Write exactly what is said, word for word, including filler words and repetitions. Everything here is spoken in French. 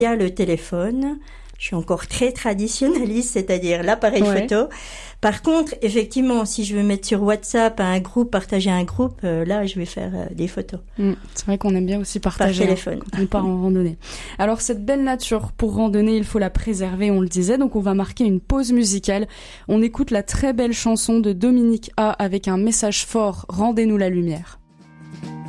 Il y a le téléphone. Je suis encore très traditionnaliste, c'est-à-dire l'appareil ouais. photo. Par contre, effectivement, si je veux mettre sur WhatsApp un groupe, partager un groupe, euh, là, je vais faire euh, des photos. Mmh, c'est vrai qu'on aime bien aussi partager par téléphone. Quand on part en randonnée. Alors, cette belle nature, pour randonner, il faut la préserver, on le disait. Donc, on va marquer une pause musicale. On écoute la très belle chanson de Dominique A avec un message fort, Rendez-nous la lumière.